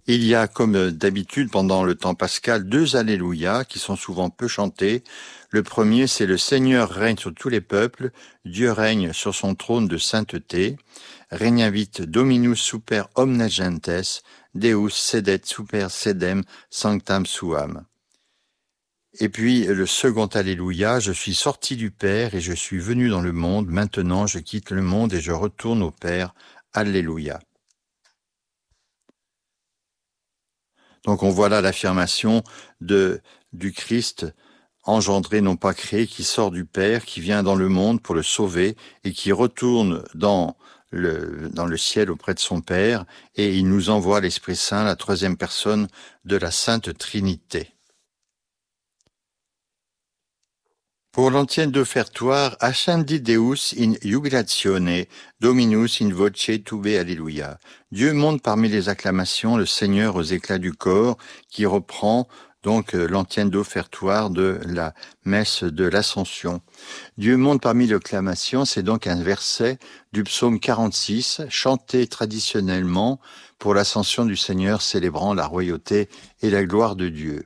Il y a, comme d'habitude, pendant le temps pascal, 2 Alléluia qui sont souvent peu chantés. Le premier, c'est le Seigneur règne sur tous les peuples, Dieu règne sur son trône de sainteté. Regnavit Dominus super omnes gentes, Deus sedet super sedem sanctam suam. Et puis le second Alléluia, je suis sorti du Père et je suis venu dans le monde, maintenant je quitte le monde et je retourne au Père. Alléluia. Donc on voit là l'affirmation du Christ engendré, non pas créé, qui sort du Père, qui vient dans le monde pour le sauver et qui retourne dans le ciel auprès de son Père, et il nous envoie l'Esprit Saint, la troisième personne de la Sainte Trinité. Pour l'antienne d'offertoire, Ascendi Deus in jubilatione, Dominus in voce tube Alleluia. Dieu monte parmi les acclamations, le Seigneur aux éclats du corps, qui reprend donc l'antienne d'offertoire de la messe de l'Ascension. Dieu monte parmi les acclamations, c'est donc un verset du psaume 46, chanté traditionnellement pour l'Ascension du Seigneur, célébrant la royauté et la gloire de Dieu.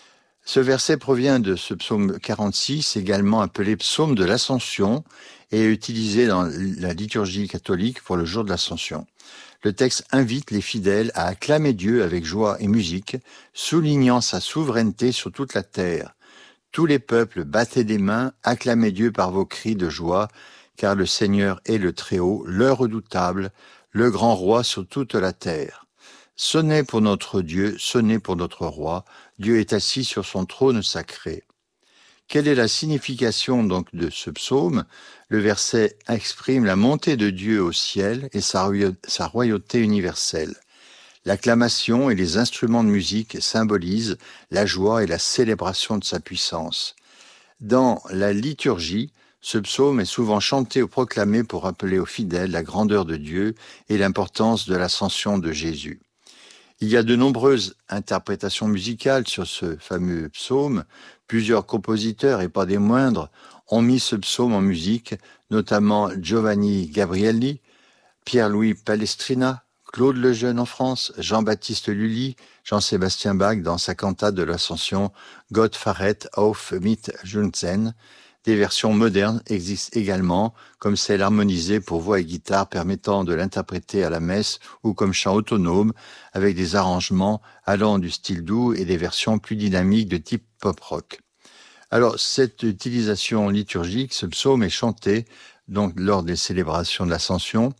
Ce verset provient de ce psaume 46, également appelé psaume de l'Ascension, et est utilisé dans la liturgie catholique pour le jour de l'Ascension. Le texte invite les fidèles à acclamer Dieu avec joie et musique, soulignant sa souveraineté sur toute la terre. Tous les peuples, battez des mains, acclamez Dieu par vos cris de joie, car le Seigneur est le Très-Haut, le redoutable, le grand roi sur toute la terre. Sonnez pour notre Dieu, sonnez pour notre roi, Dieu est assis sur son trône sacré. Quelle est la signification donc de ce psaume? Le verset exprime la montée de Dieu au ciel et sa royauté universelle. L'acclamation et les instruments de musique symbolisent la joie et la célébration de sa puissance. Dans la liturgie, ce psaume est souvent chanté ou proclamé pour rappeler aux fidèles la grandeur de Dieu et l'importance de l'ascension de Jésus. Il y a de nombreuses interprétations musicales sur ce fameux psaume. Plusieurs compositeurs, et pas des moindres, ont mis ce psaume en musique, notamment Giovanni Gabrielli, Pierre-Louis Palestrina, Claude Lejeune en France, Jean-Baptiste Lully, Jean-Sébastien Bach dans sa cantate de l'Ascension, Gott fahret auf mit Jungsen. Des versions modernes existent également, comme celle harmonisée pour voix et guitare permettant de l'interpréter à la messe ou comme chant autonome, avec des arrangements allant du style doux et des versions plus dynamiques de type pop-rock. Alors, cette utilisation liturgique, ce psaume est chanté donc lors des célébrations de l'Ascension,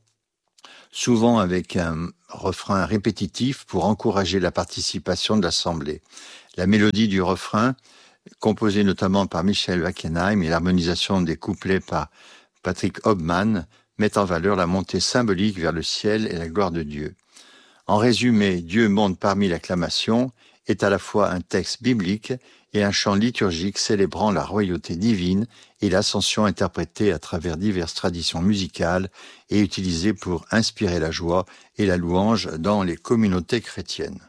souvent avec un refrain répétitif pour encourager la participation de l'assemblée. La mélodie du refrain, composée notamment par Michel Wackenheim, et l'harmonisation des couplets par Patrick Hobman, met en valeur la montée symbolique vers le ciel et la gloire de Dieu. En résumé, Dieu monte parmi l'acclamation est à la fois un texte biblique et un chant liturgique célébrant la royauté divine et l'ascension interprétée à travers diverses traditions musicales et utilisée pour inspirer la joie et la louange dans les communautés chrétiennes.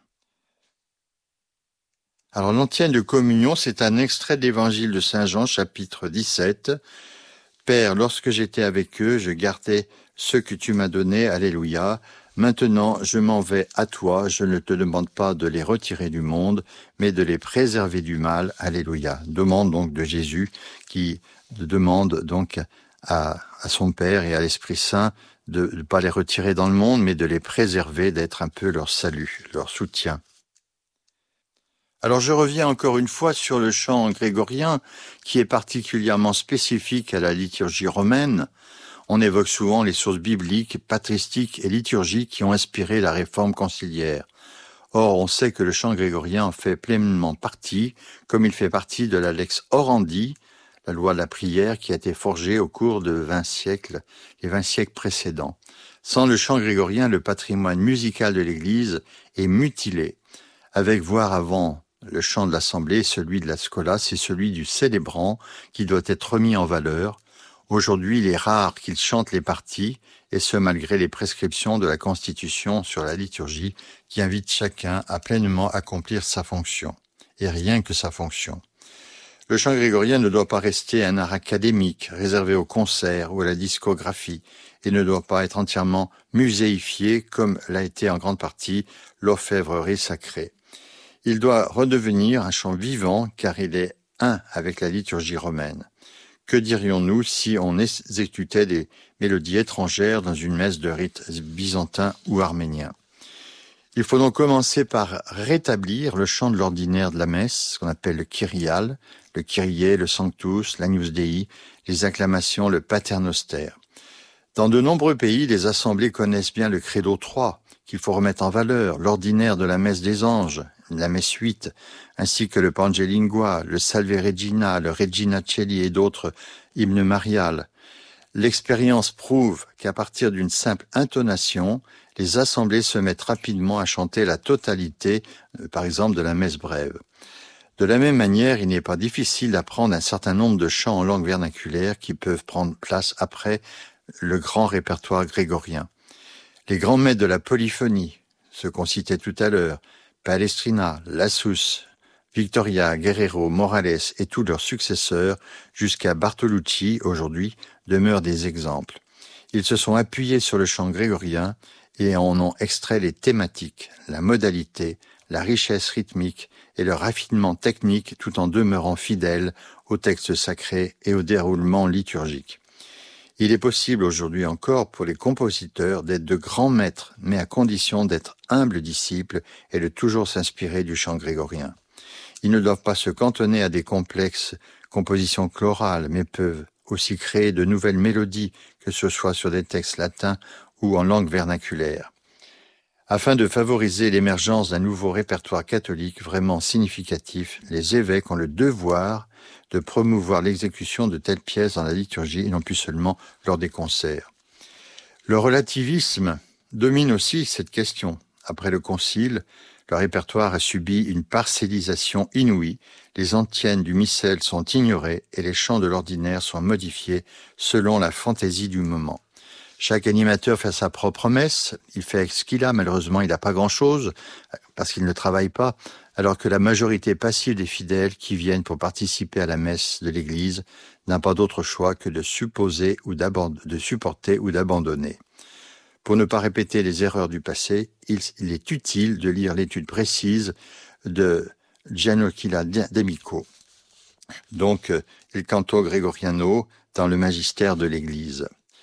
Alors l'antienne de communion, c'est un extrait de l'évangile de Saint Jean, chapitre 17. Père, lorsque j'étais avec eux, je gardais ce que tu m'as donné, alléluia. Maintenant, je m'en vais à toi, je ne te demande pas de les retirer du monde, mais de les préserver du mal, alléluia. Demande donc de Jésus qui demande donc à son Père et à l'Esprit Saint de ne pas les retirer dans le monde, mais de les préserver, d'être un peu leur salut, leur soutien. Alors je reviens encore une fois sur le chant grégorien, qui est particulièrement spécifique à la liturgie romaine. On évoque souvent les sources bibliques, patristiques et liturgiques qui ont inspiré la réforme conciliaire. Or, on sait que le chant grégorien en fait pleinement partie, comme il fait partie de la lex orandi, la loi de la prière qui a été forgée au cours de les 20 siècles précédents. Sans le chant grégorien, le patrimoine musical de l'Église est mutilé. Avec voire avant le chant de l'Assemblée, celui de la Scola, c'est celui du célébrant qui doit être remis en valeur. Aujourd'hui, il est rare qu'il chante les parties, et ce malgré les prescriptions de la Constitution sur la liturgie qui invite chacun à pleinement accomplir sa fonction, et rien que sa fonction. Le chant grégorien ne doit pas rester un art académique, réservé au concert ou à la discographie, et ne doit pas être entièrement muséifié comme l'a été en grande partie l'orfèvrerie sacrée. Il doit redevenir un chant vivant car il est un avec la liturgie romaine. Que dirions-nous si on exécutait des mélodies étrangères dans une messe de rite byzantin ou arménien? Il faut donc commencer par rétablir le chant de l'ordinaire de la messe, ce qu'on appelle le kyrial, le kyrie, le sanctus, l'agnus dei, les acclamations, le paternoster. Dans de nombreux pays, les assemblées connaissent bien le credo 3, qu'il faut remettre en valeur, l'ordinaire de la messe des anges, la messe 8, ainsi que le Pange Lingua, le Salve Regina, le Regina Coeli et d'autres hymnes mariales. L'expérience prouve qu'à partir d'une simple intonation, les assemblées se mettent rapidement à chanter la totalité, par exemple, de la messe brève. De la même manière, il n'est pas difficile d'apprendre un certain nombre de chants en langue vernaculaire qui peuvent prendre place après le grand répertoire grégorien. Les grands maîtres de la polyphonie, ceux qu'on citait tout à l'heure, Palestrina, Lassus, Victoria, Guerrero, Morales et tous leurs successeurs, jusqu'à Bartolucci aujourd'hui, demeurent des exemples. Ils se sont appuyés sur le chant grégorien et en ont extrait les thématiques, la modalité, la richesse rythmique et le raffinement technique tout en demeurant fidèles au texte sacré et au déroulement liturgique. Il est possible aujourd'hui encore pour les compositeurs d'être de grands maîtres, mais à condition d'être humbles disciples et de toujours s'inspirer du chant grégorien. Ils ne doivent pas se cantonner à des complexes compositions chorales, mais peuvent aussi créer de nouvelles mélodies, que ce soit sur des textes latins ou en langue vernaculaire. Afin de favoriser l'émergence d'un nouveau répertoire catholique vraiment significatif, les évêques ont le devoir de promouvoir l'exécution de telles pièces dans la liturgie et non plus seulement lors des concerts. Le relativisme domine aussi cette question. Après le concile, le répertoire a subi une parcellisation inouïe, les antiennes du missel sont ignorées et les chants de l'ordinaire sont modifiés selon la fantaisie du moment. Chaque animateur fait sa propre messe, il fait ce qu'il a, malheureusement il n'a pas grand-chose, parce qu'il ne travaille pas, alors que la majorité passive des fidèles qui viennent pour participer à la messe de l'Église n'a pas d'autre choix que de supporter ou d'abandonner. Pour ne pas répéter les erreurs du passé, il est utile de lire l'étude précise de Gianocchia D'Amico, donc Il Canto Gregoriano, dans le magistère de l'Église.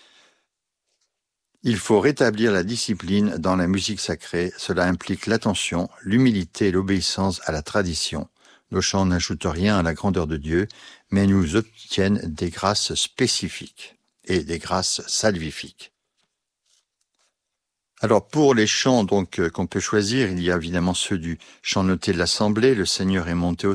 Il faut rétablir la discipline dans la musique sacrée. Cela implique l'attention, l'humilité et l'obéissance à la tradition. Nos chants n'ajoutent rien à la grandeur de Dieu, mais nous obtiennent des grâces spécifiques et des grâces salvifiques. Alors pour les chants donc qu'on peut choisir, il y a évidemment ceux du chant noté de l'Assemblée, le Seigneur est monté au